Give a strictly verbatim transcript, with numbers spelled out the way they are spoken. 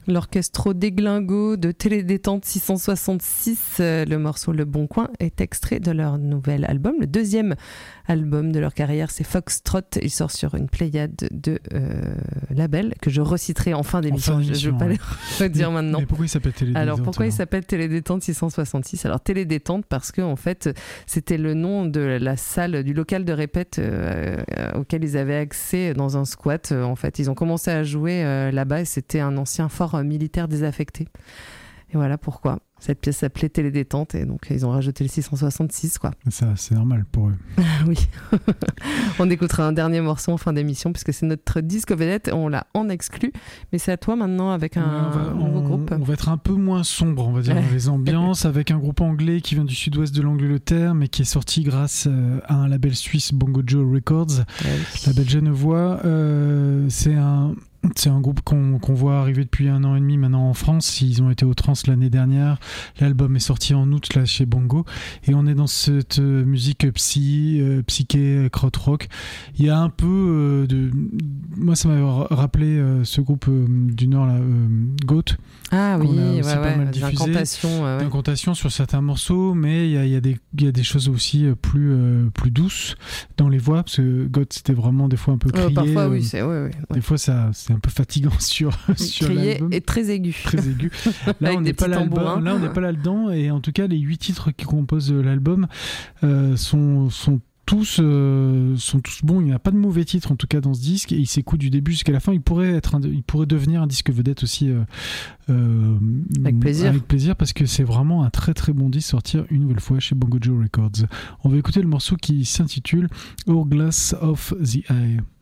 L'orchestro déglingo de Télédétente six cent soixante-six, euh, le morceau Le Bon Coin est extrait de leur nouvel album, le deuxième album de leur carrière, c'est Foxtrot. Il sort sur une pléiade de euh, labels que je reciterai en fin d'émission, en fin je ne veux pas ouais. les redire maintenant. Mais pourquoi il s'appelle Télédétente Alors pourquoi alors il s'appelle Télédétente six cent soixante-six? Alors Télédétente parce que en fait c'était le nom de la salle, du local de répète euh, auquel ils avaient accès dans un squat. Euh, en fait ils ont commencé à jouer euh, là-bas et c'était un ancien fort militaire désaffecté. Et voilà pourquoi cette pièce s'appelait Télédétente et donc ils ont rajouté le six cent soixante-six quoi. Ça c'est normal pour eux. Oui. On écoutera un dernier morceau en fin d'émission puisque c'est notre disque vedette, on l'a en exclu, mais c'est à toi maintenant avec un, ouais, on va, un nouveau on, groupe. On va être un peu moins sombre, on va dire, dans les ambiances, avec un groupe anglais qui vient du sud-ouest de l'Angleterre mais qui est sorti grâce à un label suisse, Bongo Joe Records, ouais, oui. Label genevois. Euh, c'est un C'est un groupe qu'on, qu'on voit arriver depuis un an et demi maintenant en France. Ils ont été au Trans l'année dernière. L'album est sorti en août là chez Bongo. Et on est dans cette musique psy, euh, psyché, krautrock. Il y a un peu euh, de... Moi, ça m'a rappelé euh, ce groupe euh, du Nord, là, euh, Goat. Ah oui, ouais, pas ouais, mal des diffusé. incantations. Ouais, ouais. Incantations sur certains morceaux, mais il y a, il y a, des, il y a des choses aussi plus, euh, plus douces dans les voix, parce que Goat, c'était vraiment des fois un peu crié. Euh, parfois, euh, oui, c'est... Ouais, ouais, des ouais. fois, ça, c'est un peu fatigant sur, sur crié l'album. Et très aigu. Très aigu. Là, on n'est pas là-dedans. Là, on n'est pas là-dedans. Et en tout cas, les huit titres qui composent l'album euh, sont, sont tous euh, sont tous bons. Il n'y a pas de mauvais titres en tout cas dans ce disque. Et il s'écoute du début jusqu'à la fin. Il pourrait être, un, il pourrait devenir un disque vedette aussi. Euh, euh, avec plaisir. Avec plaisir parce que c'est vraiment un très très bon disque sortir une nouvelle fois chez Bongo Joe Records. On va écouter le morceau qui s'intitule Hourglass of the Eye.